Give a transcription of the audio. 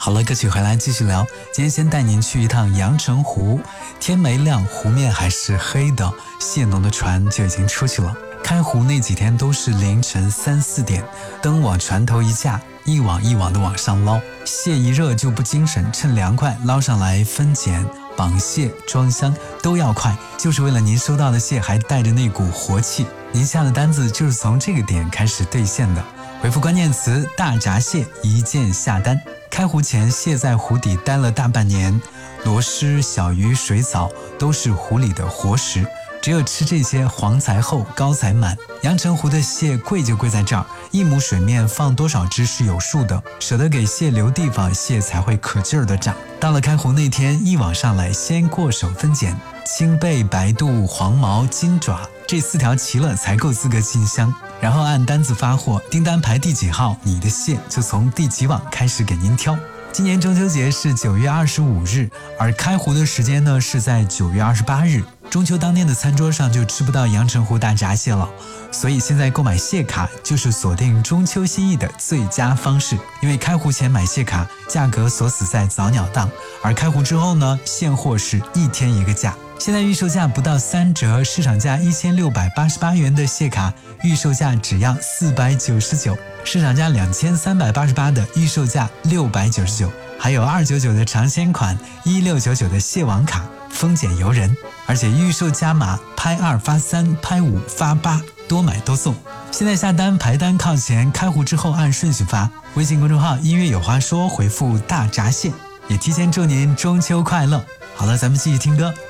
好了，歌曲回来继续聊。今天先带您去一趟阳澄湖，天没亮，湖面还是黑的，蟹农的船就已经出去了。开湖那几天都是凌晨3、4点，灯往船头一架，一网一网的往上捞，蟹一热就不精神，趁凉快捞上来分拣、绑蟹、装箱都要快，就是为了您收到的蟹还带着那股活气。您下的单子就是从这个点开始兑现的，回复关键词大闸蟹一键下单。开湖前，蟹在湖底待了大半年，螺蛳、小鱼、水草都是湖里的活食，只有吃这些黄才厚，高才满。阳澄湖的蟹贵就贵在这儿，一亩水面放多少只是有数的，舍得给蟹留地方，蟹才会可劲儿的长。到了开湖那天，一网上来先过手分拣，青背、白肚、黄毛、金爪这4条齐了才够资格进箱，然后按单子发货，订单排第几号，你的蟹就从第几网开始给您挑。今年中秋节是9月25日，而开湖的时间呢是在9月28日。中秋当天的餐桌上就吃不到阳澄湖大闸蟹了，所以现在购买蟹卡就是锁定中秋心意的最佳方式。因为开湖前买蟹卡，价格锁死在早鸟档，而开湖之后呢，现货是1天1个价。现在预售价不到3折，市场价1688元的蟹卡，预售价只要499，市场价2388的预售价699，还有299的尝鲜款，1699的蟹网卡，丰俭由人，而且预售加码，拍2发3，拍5发8，多买多送。现在下单排单靠前，开湖之后按顺序发。微信公众号音乐有话说，回复大闸蟹，也提前祝您中秋快乐。好了，咱们继续听歌。